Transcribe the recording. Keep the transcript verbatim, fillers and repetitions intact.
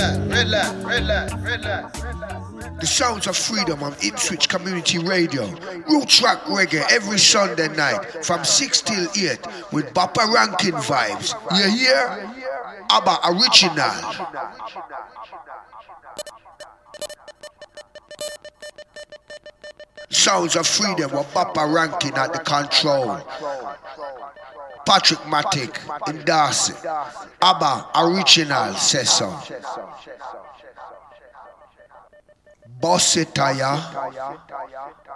light, red light, red light, red light. The sounds of freedom on Ipswich Community Radio. Roots rock reggae every Sunday night from six till eight with Bappa Rankin vibes. You hear? ABBA original. Sounds of freedom with Bappa Rankin at the control. Patrick Matic in Darcy. ABBA original says so. Boss it,